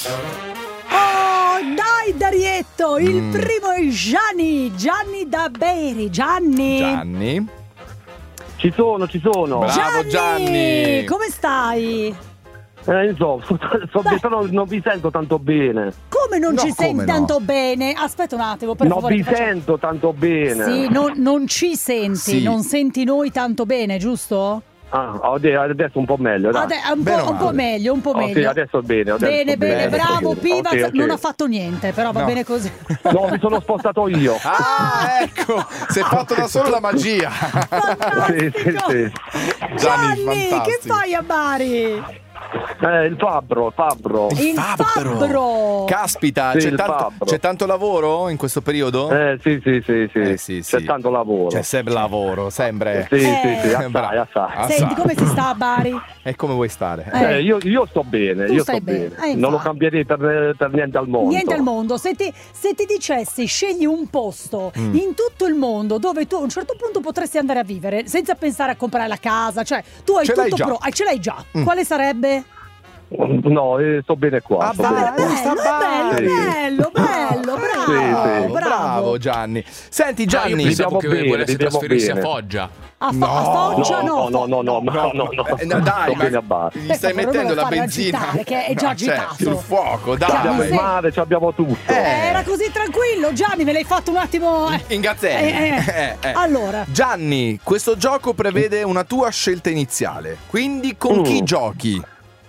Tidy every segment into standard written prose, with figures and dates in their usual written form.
Oh, dai Darietto, il primo è Gianni da Beri. Gianni. Ci sono. Bravo Gianni. Come stai? Insomma, però non vi sento tanto bene. Come non ci senti come tanto bene? Aspetta un attimo, per favore. Non vi sento tanto bene. Sì, non ci senti, Sì. non senti noi tanto bene, giusto? Adesso un po' meglio, dai. Un po' meglio. Sì, adesso bene. Bene, bravo, Piva, Ok. Non ha fatto niente, però va bene così. No, mi sono spostato io. Ecco, si è fatto da solo la magia. Fantastico. Sì. Gianni, che fantastico. fai a Bari? Il fabbro. Il fabbro. Caspita, Sì, il fabbro. c'è tanto lavoro in questo periodo? Sì. Sì. C'è tanto lavoro. C'è sempre lavoro, sempre. Sì, Bravo. assai. Senti, come si sta a Bari? E come vuoi stare? Io sto bene, Tu io stai sto bene. bene. Non lo Infatti. cambierei per niente al mondo. Niente al mondo. Se ti dicessi scegli un posto in tutto il mondo dove tu a un certo punto potresti andare a vivere senza pensare a comprare la casa, cioè tu hai Ce l'hai tutto già. ce l'hai già. Quale sarebbe? No, sto bene qua. sto bene qua. Bello, Sì. Bravo Gianni. Senti Gianni, Viviamo che bene, volessi viviamo trasferirsi bene. a Foggia. A Foggia no. No. dai, Sto bene a Bari. gli stai Per favore, mettendo non la fare benzina agitare, che è già agitato. sul fuoco, Abbiamo dai. il mare, abbiamo tutto. Era così tranquillo, Gianni, me l'hai fatto un attimo. In gazzetta. Allora, Gianni, questo gioco prevede una tua scelta iniziale. Quindi con chi giochi?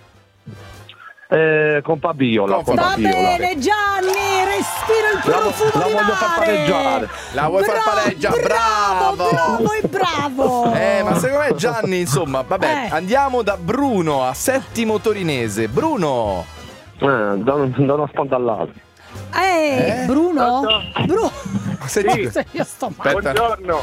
Con Fabiola. va bene, Gianni, respira il profumo La di voglio far mare. pareggiare. La vuoi far pareggiare? Bravo. Ma secondo me Gianni, insomma, vabbè, andiamo da Bruno a Settimo Torinese. Bruno. Da una sponda all'altra. Bruno? Senti, Io sto male. aspetta. Buongiorno.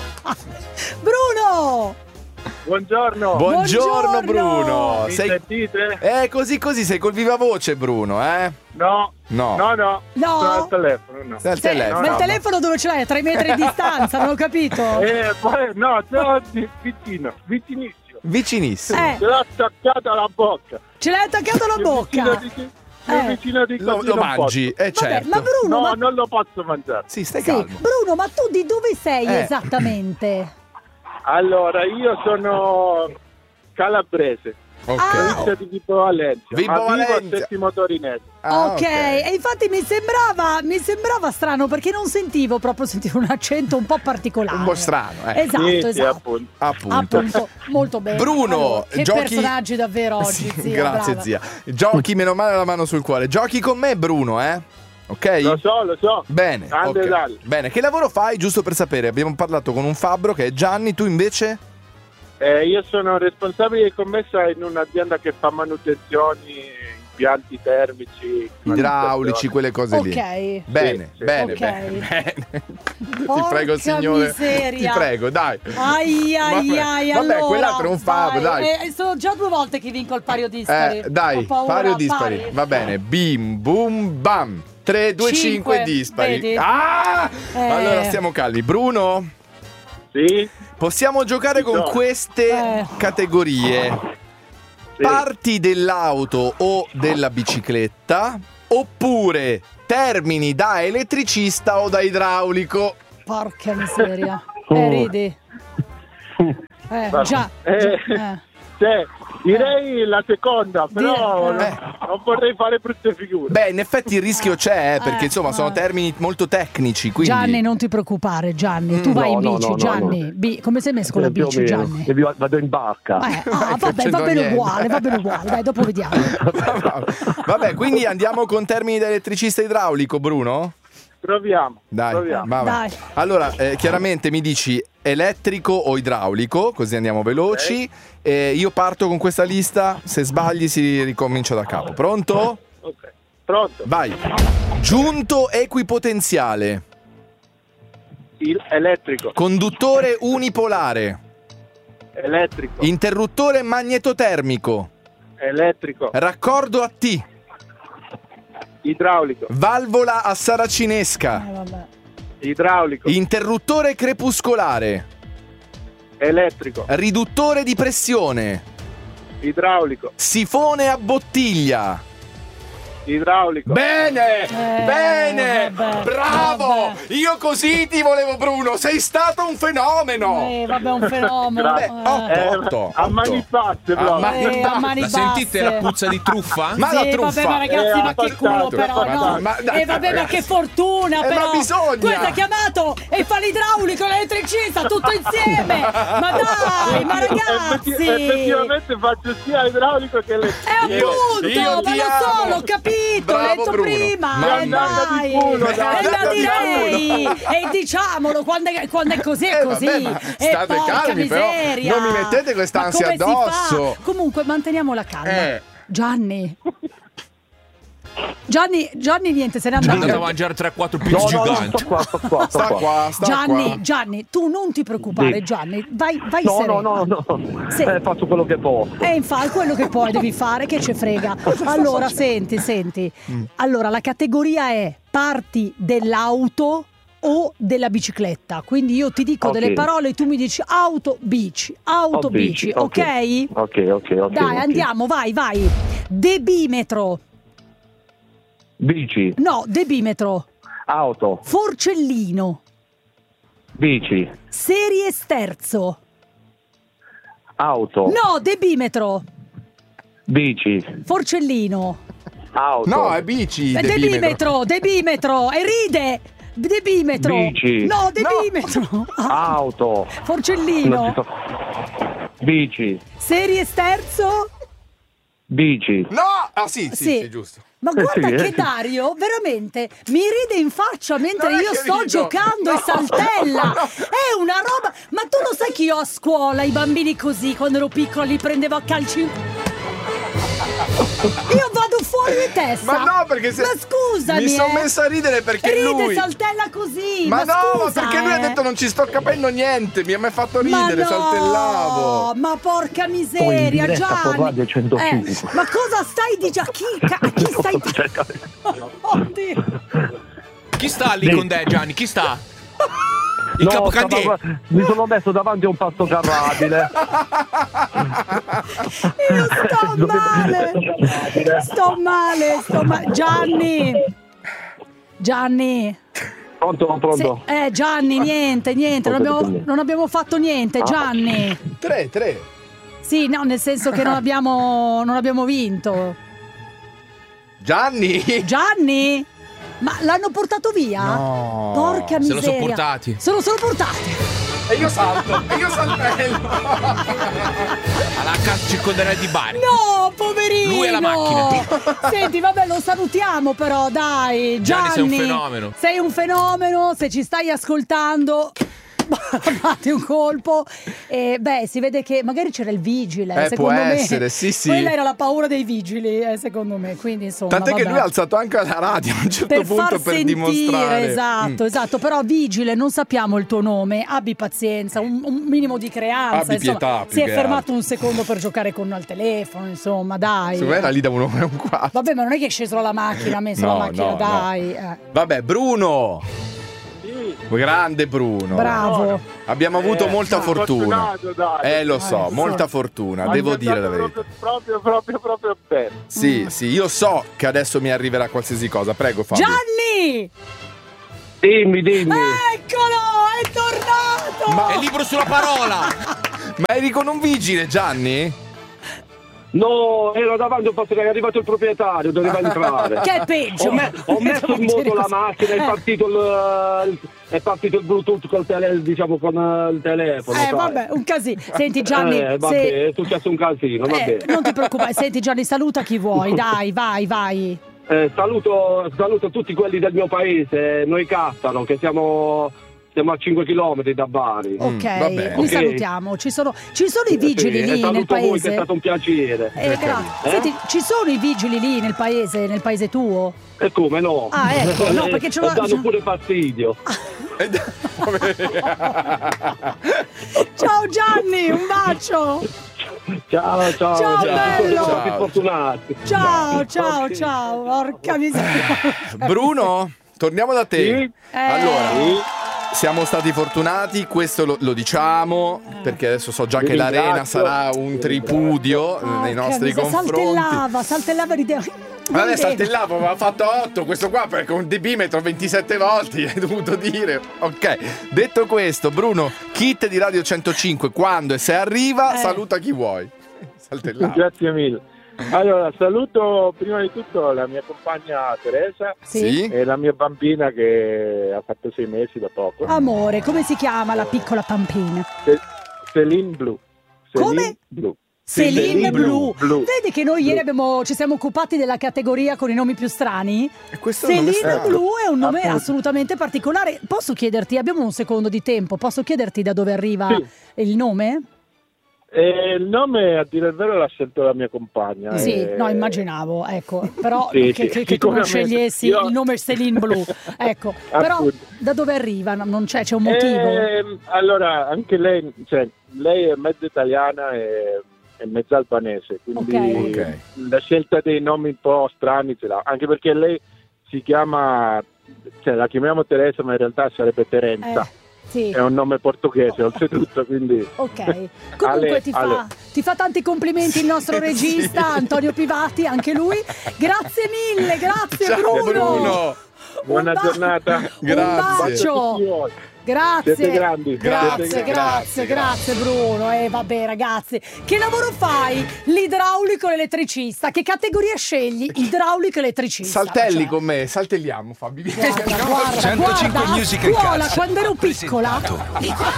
Bruno! Buongiorno Buongiorno. Bruno. Mi sentite? Così sei col viva voce Bruno, eh? No. No. Sono al telefono, no. Sei al telefono. Ma il telefono dove ce l'hai? A 3 metri di distanza, non ho capito. Poi, no, c'ho vicinissimo. Vicinissimo. Ce l'ho attaccata alla bocca. Ce l'hai attaccato alla bocca. Vicino di così Lo non mangi, Vabbè, certo. ma Bruno, posso. No, non lo posso mangiare. Sì, stai sì, calmo. Bruno, ma tu di dove sei esattamente? Allora, io sono calabrese. Ok. Provincia di Vibo Valentia. Vibo ma vivo a Valentia. Settimo Torinese. Ok, e infatti mi sembrava strano perché non sentivo un accento un po' particolare. Un po' strano, Esatto, Sì, appunto. Molto bene. Bruno, Allora, che giochi... personaggi davvero oggi, Sì, zia, grazie brava. zia. Giochi, meno male la mano sul cuore. Giochi con me Bruno, ok? Lo so. Bene, Grande ok. Dario. Bene, che lavoro fai? Giusto per sapere. Abbiamo parlato con un fabbro che è Gianni, tu invece? Io sono responsabile di commessa in un'azienda che fa manutenzioni, impianti termici, Idraulici, quelle cose lì. Ok. Bene, Sì. bene, Ok. bene. Ti Porca prego, signore. miseria. Ti prego, dai. Ai, Vabbè, allora, quell'altro è un fabbro, dai. sono già 2 volte che vinco il pari o dispari. Dai, Ho paura, pari o dispari? pari. Va bene. Bim, bum, bam. 3, 2, 5 Cinque, dispari. vedi? Allora stiamo calmi. Bruno, Sì? possiamo giocare con queste categorie. Sì. Parti dell'auto o della bicicletta, oppure termini da elettricista o da idraulico. Porca miseria. Ridi. Già. Direi la seconda, però non vorrei fare brutte figure. Beh, in effetti il rischio c'è, perché insomma sono termini molto tecnici. Quindi... Gianni, non ti preoccupare, Gianni. Tu vai in bici, no, Gianni. Come sei messo con la Più o bici, meno. Gianni? Vado in barca. Vabbè, va bene uguale. Dai, dopo vediamo. Vabbè, quindi andiamo con termini da elettricista idraulico, Bruno? Proviamo. Dai. Dai. Allora, chiaramente mi dici elettrico o idraulico, così andiamo veloci. Io parto con questa lista, se sbagli si ricomincia da capo. Pronto? Ok. Pronto? Vai. Giunto equipotenziale. Elettrico. Conduttore unipolare. Elettrico. Interruttore magnetotermico. Elettrico. Raccordo a T. Idraulico. Valvola a saracinesca. Vabbè. Idraulico. Interruttore crepuscolare. Elettrico. Riduttore di pressione. Idraulico. Sifone a bottiglia. Idraulico. Bene, bene, vabbè, bravo. vabbè. Io così ti volevo, Bruno. Sei stato un fenomeno. Vabbè, un fenomeno. Otto. A mani basse proprio. A mani A mani La basse. sentite la puzza di truffa? Ma la Sì, truffa. vabbè, ma ragazzi, ma che culo però, no? dai, Vabbè, ma che fortuna però. ma bisogna. Questo ha chiamato e fa l'idraulico, l'elettricista, tutto insieme. Ma dai, ma ragazzi. Effettivamente faccio sia idraulico che elettrico. io Ma ti lo amo. so, l'ho capito, Bravo, l'ho detto Bruno. prima. Mamma Dai, mia. la direi. E diciamolo, quando è così è così. vabbè, ma E state porca calmi, però. miseria. Non mi mettete quest'ansia Ma come si addosso. fa? Comunque, manteniamo la calma. Eh. Gianni, niente, se n'è È andato. andato a mangiare 3-4 pizze No, giganti. sto qua. Sta qua. Gianni, tu non ti preoccupare, Sì. Gianni, vai No, sereno. no. Sì. Faccio quello che posso. Infatti, quello che poi devi fare, che ci frega. Allora, senti. Allora, la categoria è parti dell'auto o della bicicletta. Quindi io ti dico Ok. delle parole e tu mi dici auto, bici, ok? Ok. Dai, andiamo, vai. Debimetro. Bici, No, debimetro. auto, Forcellino. bici, Serie sterzo. auto, No, debimetro. bici, Forcellino. auto. No, è bici. Debimetro. E ride. Debimetro. Bici. No, debimetro. Auto. Non Forcellino. ci so- Bici, Serie sterzo. bici. No! Ah, sì, giusto. Ma guarda sì, che sì. Dario veramente mi ride in faccia mentre Non è io che sto rido. giocando No, e saltella. no. È una roba. Ma tu lo sai che io a scuola i bambini così, quando ero piccola, li prendevo a calci. Io vado fuori di testa. Ma no, perché se. Ma scusami. Mi sono messo a ridere perché Ride, lui. saltella così. Ma no, scusa, ma perché lui ha detto non ci sto capendo niente. Mi ha mai fatto Ma ridere, no, saltellavo. ma porca Poi in miseria, diretta Gianni. con Radio 105. Ma cosa stai dicendo? A chi stai Oddio. Chi sta lì con te, Gianni? Chi sta? Il No, capocantiere. mi sono messo davanti a un pasto carrabile. Io sto male. Gianni. Pronto? Gianni, niente. Non abbiamo fatto niente, Gianni. 3. Sì, no, nel senso che non abbiamo vinto. Gianni? Ma l'hanno portato via? No. Porca Se miseria. lo sono portati. Se lo sono portati. E io salto. E io saltello. Alla casa circonderei di Bari. No, poverino. Lui è la macchina. Senti, vabbè, lo salutiamo però, dai. Gianni, Gianni, sei un fenomeno. Sei un fenomeno, se ci stai ascoltando. Fate un colpo e si vede che magari c'era il vigile, secondo può me. essere, sì. Quella era la paura dei vigili, secondo me, quindi insomma. Tant'è che vabbè. lui ha alzato anche la radio a un certo Per punto far per sentire, dimostrare. esatto, però vigile, non sappiamo il tuo nome, abbi pazienza, un minimo di creanza, Abbi insomma. pietà, più Si è che fermato altro. un secondo per giocare con al telefono, insomma, dai. Secondo me era lì da 1 ore e un quarto. Vabbè, ma non è che è sceso dalla macchina, ha messo No, la macchina, no, dai. Vabbè, Bruno. Grande Bruno. Bravo. Abbiamo avuto molta fortuna. Fortunato, dai. Lo so, sì. molta fortuna, Ha devo dire la andato verità. proprio bene. Sì, io so che adesso mi arriverà qualsiasi cosa. Prego, Fabio. Gianni! Dimmi. Eccolo, è tornato! È libero sulla parola. Ma eri con un vigile, Gianni? No, ero davanti a un pasto che è arrivato il proprietario, doveva entrare. Che è peggio. Ho messo in moto la macchina, è partito il Bluetooth con il telefono. sai. Vabbè, un casino. Senti Gianni, vabbè, è successo un casino, vabbè. non ti preoccupare. Senti Gianni, saluta chi vuoi, dai, vai. Saluto tutti quelli del mio paese, noi Cattaro, che siamo a 5 km da Bari. Ok, va bene. li Ok. salutiamo. Ci sono i vigili lì nel saluto voi, che è paese? stato un piacere. Grazie. Senti, ci sono i vigili lì nel paese tuo? E come no? Ah, ecco, no, perché ce l'ho. danno pure fastidio. Ciao Gianni, un bacio. Ciao, Ciao, bello. siamo più fortunati. Ciao, porca miseria. Bruno, torniamo da te. Sì? Allora, Sì. Siamo stati fortunati, questo lo diciamo, perché adesso so già che l'arena sarà un tripudio nei nostri confronti. Saltellava rideva. Vabbè, saltellavo, aveva fatto 8, questo qua con un debimetro 27 volte, hai dovuto dire. Ok, detto questo, Bruno, kit di Radio 105, quando e se arriva, saluta chi vuoi. Saltellavo. Grazie mille. Allora, saluto prima di tutto la mia compagna Teresa e la mia bambina che ha fatto 6 mesi da poco. Amore, come si chiama la piccola pampina? Celine Blu. Come? Blu. Celine Blu. Vedi che noi ieri ci siamo occupati della categoria con i nomi più strani? Celine Blu è un nome assolutamente particolare. Posso chiederti, abbiamo un secondo di tempo, posso chiederti da dove arriva il nome? Il nome, a dire il vero, l'ha scelto la mia compagna. Sì, no, immaginavo, ecco, però che tu non scegliessi il nome Celine Blu, ecco, però da dove arriva? Non c'è un motivo? Allora, anche lei, lei è mezza italiana e mezza albanese, quindi la scelta dei nomi un po' strani ce l'ha, anche perché lei si chiama, la chiamiamo Teresa, ma in realtà sarebbe Terenza. Sì. È un nome portoghese oltretutto, quindi ok. Comunque ti fa tanti complimenti il nostro regista Antonio Pivati, anche lui. Grazie mille, grazie. Ciao, Bruno. Buona giornata. Grazie. Un bacio. Grazie. Siete grandi. Grazie Bruno. Vabbè ragazzi, che lavoro fai? L'idraulico e l'elettricista. Che categoria scegli? Idraulico e elettricista. Saltelli con me, saltelliamo Fabio. Guarda, 105 Music and scuola, Cats quando ero piccola